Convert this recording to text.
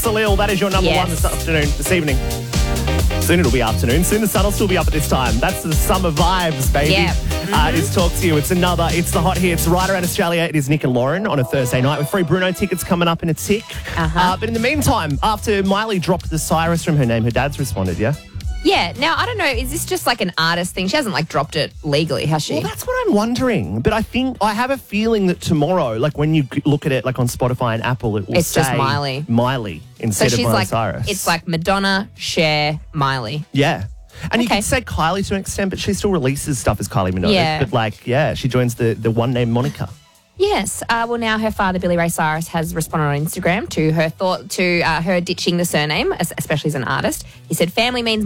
Salil, that is your number one this evening. Soon it'll be afternoon. Soon the sun will still be up at this time. That's the summer vibes, baby. Yeah. It is Talk to You. It's the hot hits right around Australia. It is Nick and Lauren on a Thursday night with free Bruno tickets coming up in a tick. But in the meantime, after Miley dropped the Cyrus from her name, her dad's responded, yeah? Yeah. Now, I don't know. Is this just like an artist thing? She hasn't dropped it legally, has she? Well, that's what I'm wondering. But I have a feeling that tomorrow, when you look at it on Spotify and Apple, it will It's say just Miley. Miley instead of Miley Cyrus. It's like Madonna, Cher, Miley. Yeah. And you can say Kylie to an extent, but she still releases stuff as Kylie Minogue. Yeah. But she joins the one name moniker. Yes. Well, now her father, Billy Ray Cyrus, has responded on Instagram to her ditching the surname, especially as an artist. He said, family means